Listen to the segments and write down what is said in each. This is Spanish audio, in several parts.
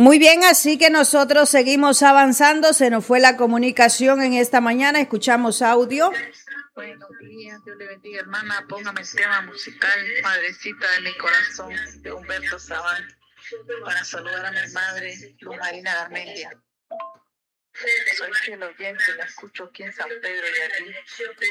Muy bien, así que nosotros seguimos avanzando. Se nos fue la comunicación en esta mañana. Escuchamos audio. Buenos días, Dios le bendiga, hermana. Póngame el tema musical, Madrecita de mi corazón, de Humberto Sabán, para saludar a mi madre, Luz Marina Garmendia. Soy fiel oyente, la escucho aquí en San Pedro y aquí.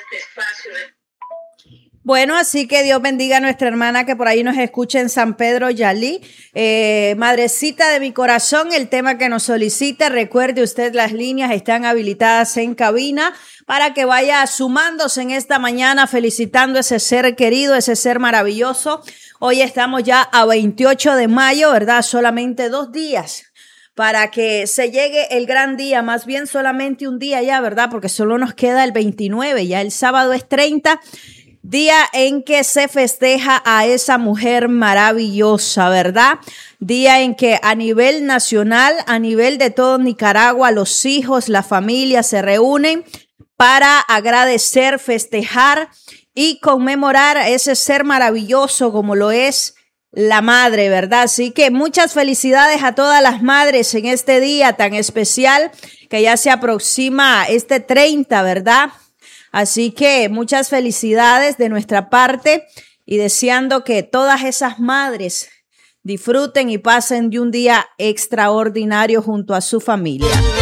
Bueno, así que Dios bendiga a nuestra hermana que por ahí nos escucha en San Pedro Yalí. Madrecita de mi corazón, el tema que nos solicita. Recuerde usted, las líneas están habilitadas en cabina para que vaya sumándose en esta mañana, felicitando a ese ser querido, ese ser maravilloso. Hoy estamos ya a 28 de mayo, ¿verdad? Solamente 2 días para que se llegue el gran día, más bien solamente un día ya, ¿verdad? Porque solo nos queda el 29, ya el sábado es 30. Día en que se festeja a esa mujer maravillosa, ¿verdad? Día en que a nivel nacional, a nivel de todo Nicaragua, los hijos, la familia se reúnen para agradecer, festejar y conmemorar a ese ser maravilloso como lo es la madre, ¿verdad? Así que muchas felicidades a todas las madres en este día tan especial que ya se aproxima este 30, ¿verdad? Así que muchas felicidades de nuestra parte y deseando que todas esas madres disfruten y pasen de un día extraordinario junto a su familia.